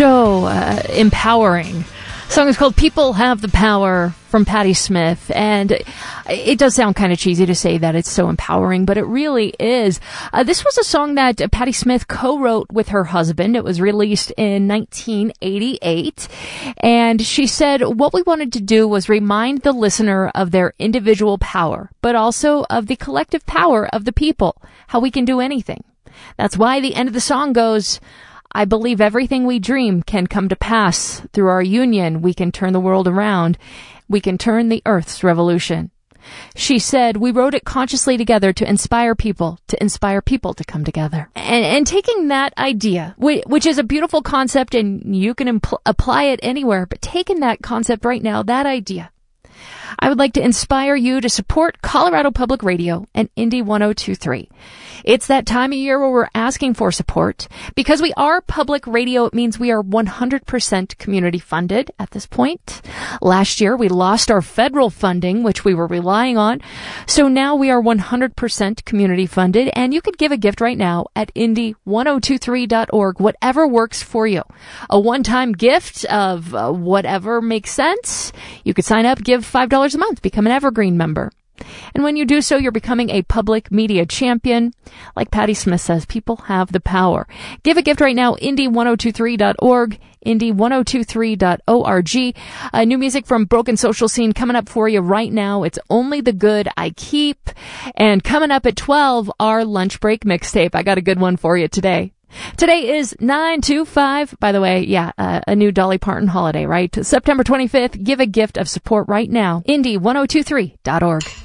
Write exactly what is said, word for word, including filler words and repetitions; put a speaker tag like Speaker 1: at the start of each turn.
Speaker 1: So uh, empowering. The song is called People Have the Power from Patti Smith, and it does sound kind of cheesy to say that it's so empowering, but it really is. Uh, this was a song that Patti Smith co-wrote with her husband. It was released in nineteen eighty-eight, and she said what we wanted to do was remind the listener of their individual power, but also of the collective power of the people, how we can do anything. That's why the end of the song goes, I believe everything we dream can come to pass. Through our union, we can turn the world around. We can turn the Earth's revolution. She said, we wrote it consciously together to inspire people, to inspire people to come together. And, and taking that idea, which is a beautiful concept and you can impl- apply it anywhere, but taking that concept right now, that idea, I would like to inspire you to support Colorado Public Radio and Indy one oh two point three. It's that time of year where we're asking for support. Because we are public radio, it means we are one hundred percent community funded at this point. Last year, we lost our federal funding, which we were relying on. So now we are one hundred percent community funded, and you could give a gift right now at indy one oh two three dot org, whatever works for you. A one-time gift of uh, whatever makes sense. You could sign up, give five dollars a month, become an Evergreen member. And when you do so, you're becoming a public media champion. Like Patti Smith says, people have the power. Give a gift right now, indy one oh two three dot org, indy one oh two three dot org. Uh, new music from Broken Social Scene coming up for you right now. It's Only the Good I Keep. And coming up at twelve, our lunch break mixtape. I got a good one for you today. Today is nine two five. By the way, yeah, uh, a new Dolly Parton holiday, right? September twenty-fifth. Give a gift of support right now. indy one oh two three dot org.